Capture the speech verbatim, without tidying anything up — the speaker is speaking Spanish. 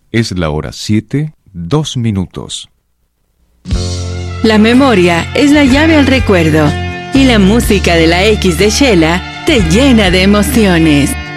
Es la hora siete, dos minutos. La memoria es la llave al recuerdo y la música de la X de Shela te llena de emociones.